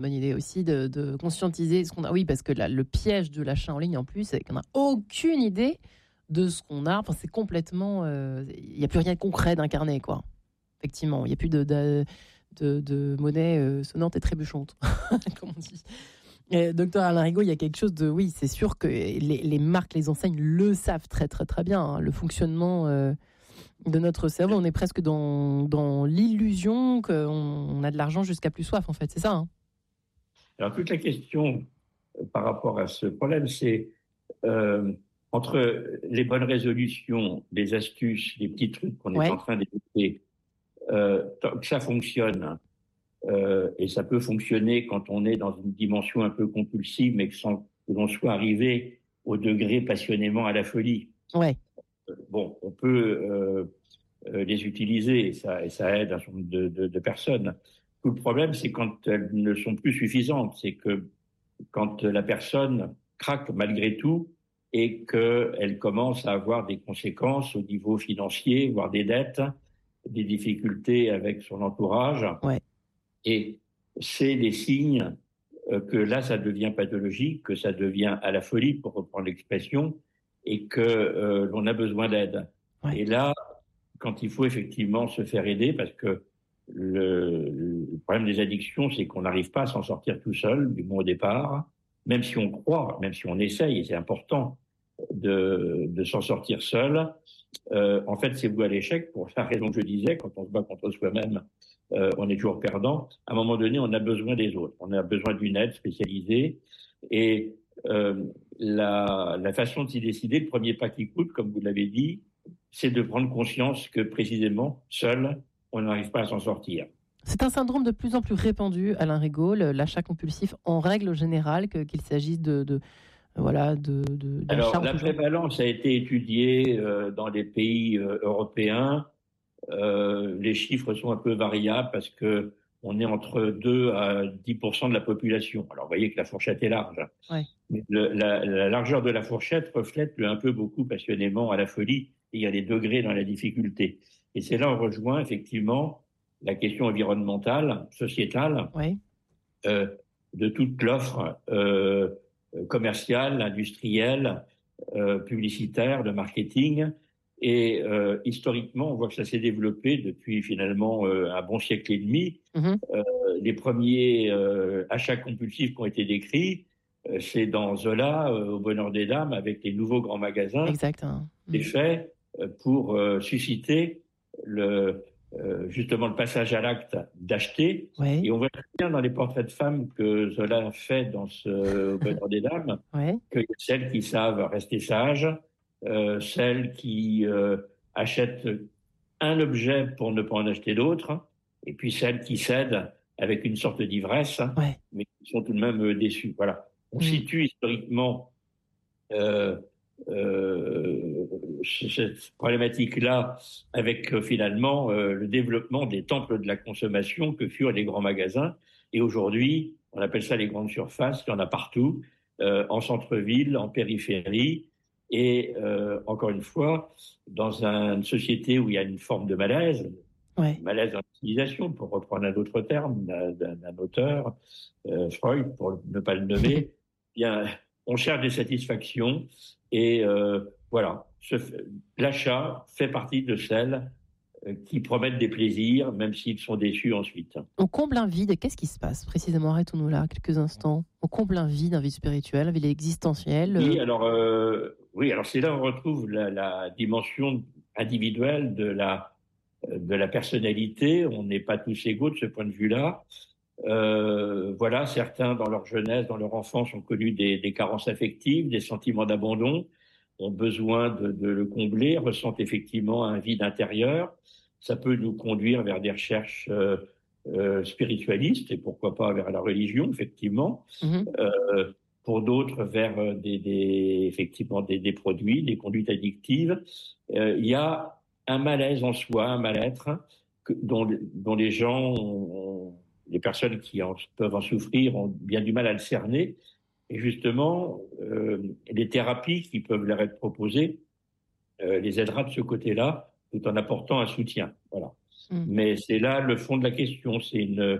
Bonne idée aussi de conscientiser ce qu'on a. Oui, parce que le piège de l'achat en ligne, en plus, c'est qu'on n'a aucune idée de ce qu'on a. Enfin, c'est complètement. Il n'y a plus rien de concret d'incarné, quoi. Effectivement, il n'y a plus de monnaie sonnante et trébuchante, comme on dit. Docteur Alain Rigaud, il y a quelque chose de. Oui, c'est sûr que les marques, les enseignes le savent très, très, très bien. Hein, le fonctionnement de notre cerveau, on est presque dans l'illusion qu'on a de l'argent jusqu'à plus soif, en fait. C'est ça, hein. Alors, toute la question par rapport à ce problème, c'est entre les bonnes résolutions, les astuces, les petits trucs qu'on est en train d'écouter, tant que ça fonctionne, et ça peut fonctionner quand on est dans une dimension un peu compulsive, mais sans que l'on soit arrivé au degré passionnément à la folie. Ouais. Bon, on peut les utiliser et ça aide un certain nombre de personnes. Tout le problème, c'est quand elles ne sont plus suffisantes, c'est que quand la personne craque malgré tout et qu'elle commence à avoir des conséquences au niveau financier, voire des dettes, des difficultés avec son entourage. Ouais. Et c'est des signes que là, ça devient pathologique, que ça devient à la folie, pour reprendre l'expression, et que l'on a besoin d'aide. Ouais. Et là, quand il faut effectivement se faire aider, parce que le problème des addictions, c'est qu'on n'arrive pas à s'en sortir tout seul, du moins au départ, même si on croit, même si on essaye, et c'est important de s'en sortir seul. En fait, c'est voué à l'échec pour la raison que je disais, quand on se bat contre soi-même, on est toujours perdant. À un moment donné, on a besoin des autres. On a besoin d'une aide spécialisée. Et la façon de s'y décider, le premier pas qui coûte, comme vous l'avez dit, c'est de prendre conscience que précisément, seul, on n'arrive pas à s'en sortir. C'est un syndrome de plus en plus répandu, Alain Rigaud, l'achat compulsif en règle générale, qu'il s'agisse d'achat. Alors, la prévalence a été étudiée dans les pays européens. Les chiffres sont un peu variables parce que on est entre 2 à 10% de la population. Alors, vous voyez que la fourchette est large. Ouais. Mais la largeur de la fourchette reflète un peu beaucoup passionnément à la folie. Et il y a des degrés dans la difficulté. Et c'est là où on rejoint effectivement la question environnementale, sociétale, Ouais. de toute l'offre commerciale, industrielle, publicitaire, de marketing. Et historiquement, on voit que ça s'est développé depuis finalement un bon siècle et demi. Mmh. Les premiers achats compulsifs qui ont été décrits, c'est dans Zola, au Bonheur des Dames, avec les nouveaux grands magasins. Exact. Hein. C'est fait pour susciter justement le passage à l'acte d'acheter. Ouais. Et on voit très bien dans les portraits de femmes que Zola fait dans ce Bonheur des Dames, Ouais. que celles qui savent rester sages, celles qui achètent un objet pour ne pas en acheter d'autres, et puis celles qui cèdent avec une sorte d'ivresse, Ouais. mais qui sont tout de même déçues. Voilà. On situe historiquement cette problématique-là avec finalement le développement des temples de la consommation que furent les grands magasins. Et aujourd'hui, on appelle ça les grandes surfaces, il y en a partout, en centre-ville, en périphérie. Et encore une fois, dans une société où il y a une forme de malaise, malaise dans l'utilisation, pour reprendre un autre terme d'un auteur, Freud, pour ne pas le nommer, bien, on cherche des satisfactions et voilà, l'achat fait partie de celles qui promettent des plaisirs, même s'ils sont déçus ensuite. On comble un vide. Qu'est-ce qui se passe précisément? Arrêtons-nous là quelques instants. On comble un vide spirituel, un vide existentiel. Oui, alors c'est là où on retrouve la dimension individuelle de la personnalité. On n'est pas tous égaux de ce point de vue-là. Voilà, certains dans leur jeunesse, dans leur enfance, ont connu des carences affectives, des sentiments d'abandon, ont besoin de le combler, ressentent effectivement un vide intérieur. Ça peut nous conduire vers des recherches spiritualistes et pourquoi pas vers la religion, effectivement. Pour d'autres, vers effectivement des produits, des conduites addictives. Il y a un malaise en soi, un mal-être dont les gens les personnes qui peuvent en souffrir ont bien du mal à le cerner. Et justement, les thérapies qui peuvent leur être proposées les aidera de ce côté-là, tout en apportant un soutien. Voilà. Mais c'est là le fond de la question. C'est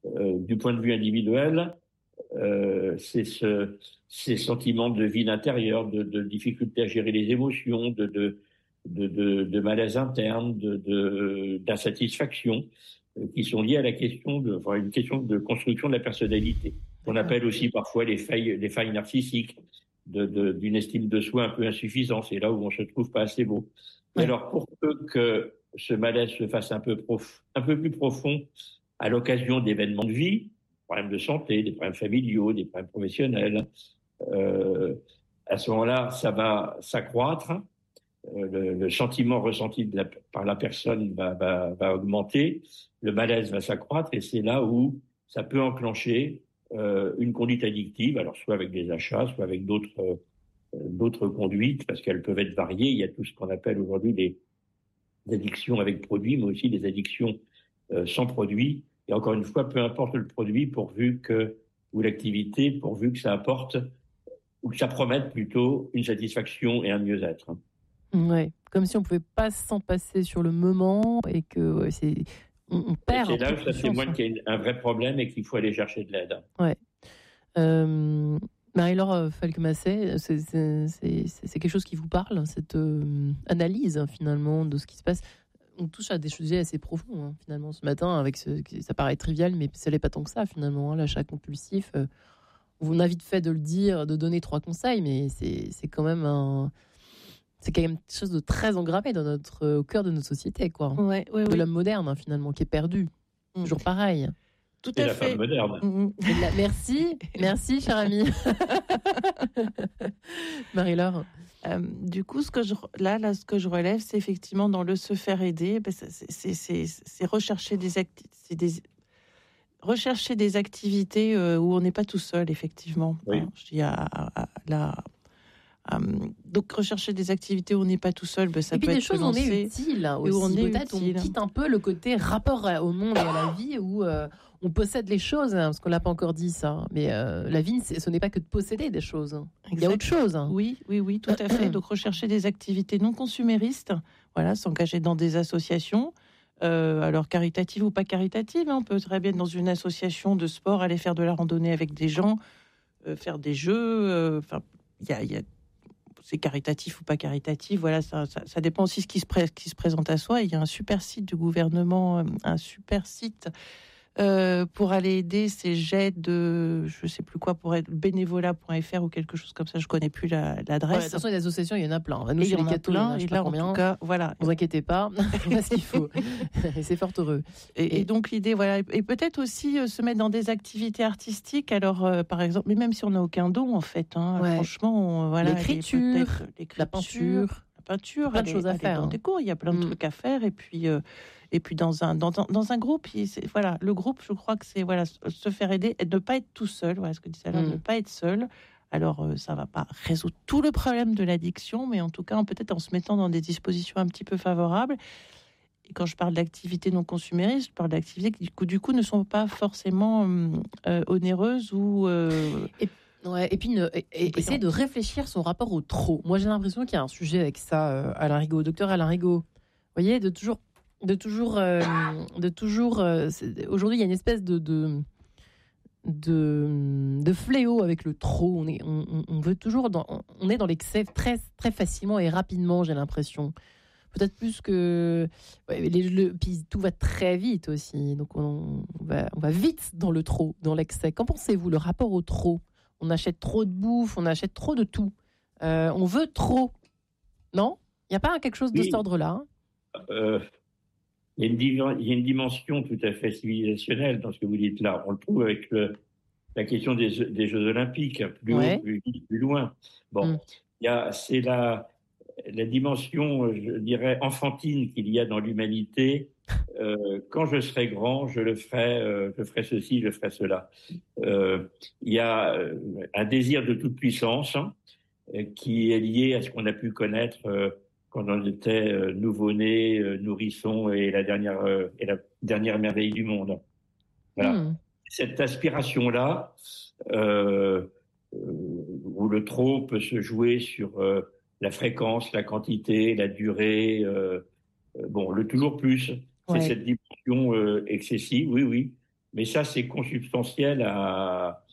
du point de vue individuel, c'est ces sentiments de vide intérieur, de difficulté à gérer les émotions, de malaise interne, d'insatisfaction, qui sont liés à la question une question de construction de la personnalité. On appelle aussi parfois les failles narcissiques, d'une estime de soi un peu insuffisante. C'est là où on se trouve pas assez beau. Et alors, pour peu que ce malaise se fasse un peu plus profond à l'occasion d'événements de vie, des problèmes de santé, des problèmes familiaux, des problèmes professionnels, à ce moment-là, ça va s'accroître. Le sentiment ressenti par la personne va augmenter, le malaise va s'accroître, et c'est là où ça peut enclencher une conduite addictive, alors soit avec des achats, soit avec d'autres conduites, parce qu'elles peuvent être variées. Il y a tout ce qu'on appelle aujourd'hui des addictions avec produits, mais aussi des addictions sans produit. Et encore une fois, peu importe le produit, ou l'activité, pourvu que ça apporte, ou que ça promette plutôt une satisfaction et un mieux-être. Ouais, comme si on pouvait pas s'en passer sur le moment et que on perd. C'est là où ça témoigne qu'il y a un vrai problème et qu'il faut aller chercher de l'aide. Ouais. Marie-Laure Falquemassé, c'est quelque chose qui vous parle, cette analyse finalement de ce qui se passe. On touche à des sujets assez profonds finalement ce matin, ça paraît trivial, mais ça l'est pas tant que ça finalement. L'achat compulsif, on a vite fait de le dire, de donner 3 conseils, mais c'est quand même quelque chose de très engrammé au cœur de notre société, quoi. De l'homme moderne, finalement, qui est perdu. Toujours pareil. Tout à fait. La femme moderne. Merci, cher ami. Marie-Laure. Du coup, ce que je relève, c'est effectivement dans le se faire aider, c'est rechercher rechercher des activités où on n'est pas tout seul, effectivement. Oui. Donc rechercher des activités où on n'est pas tout seul, ça peut être des choses où on est utile aussi. Peut-être on quitte un peu le côté rapport au monde et à la vie où on possède les choses, parce qu'on l'a pas encore dit ça. Mais la vie, ce n'est pas que de posséder des choses. Il y a autre chose. Oui, tout à fait. Donc rechercher des activités non consuméristes, s'engager dans des associations. Alors caritatives ou pas caritatives, on peut très bien être dans une association de sport, aller faire de la randonnée avec des gens, faire des jeux. Il y a c'est caritatif ou pas caritatif, ça dépend aussi ce qui se présente à soi. Il y a un super site du gouvernement, pour aller aider ces jets de, je sais plus quoi, pour être bénévolat.fr ou quelque chose comme ça, je connais plus l'adresse. De toute façon, les associations, il y en a plein. Nous, il y les cathos, et là, en tout cas, Ne vous inquiétez pas, c'est ce qu'il faut. Et c'est fort heureux. Et donc l'idée, et peut-être aussi se mettre dans des activités artistiques. Alors, par exemple, mais même si on n'a aucun don, en fait, franchement, l'écriture, la peinture, plein de choses à faire. Dans des cours, il y a plein de trucs à faire. Et puis dans un groupe, le groupe, je crois que c'est se faire aider et ne pas être tout seul. Ce que disait alors, ne pas être seul. Alors ça va pas résoudre tout le problème de l'addiction, mais en tout cas peut-être en se mettant dans des dispositions un petit peu favorables. Et quand je parle d'activités non consuméristes, je parle d'activités qui du coup ne sont pas forcément onéreuses ou et puis essayer de réfléchir son rapport au trop. Moi j'ai l'impression qu'il y a un sujet avec ça, Alain Rigaud, docteur Alain Rigaud. Vous voyez, de toujours aujourd'hui il y a une espèce de fléau avec le trop. On veut toujours on est dans l'excès très très facilement et rapidement, j'ai l'impression. Peut-être plus que puis tout va très vite aussi. Donc on va vite dans le trop, dans l'excès. Qu'en pensez-vous, le rapport au trop? On achète trop de bouffe, on achète trop de tout. On veut trop. Non? Il n'y a pas quelque chose de cet ordre-là? Il y a une dimension tout à fait civilisationnelle dans ce que vous dites là. On le trouve avec la question des Jeux Olympiques, plus haut, plus vite, plus loin. Bon, c'est la dimension, je dirais, enfantine qu'il y a dans l'humanité. Quand je serai grand, je ferai ceci, je ferai cela. Il y a un désir de toute puissance qui est lié à ce qu'on a pu connaître quand on était nouveau-né, nourrisson et la dernière merveille du monde. Voilà. Cette aspiration-là, où le trop peut se jouer sur la fréquence, la quantité, la durée, le toujours plus, c'est cette dimension excessive, oui. Mais ça, c'est consubstantiel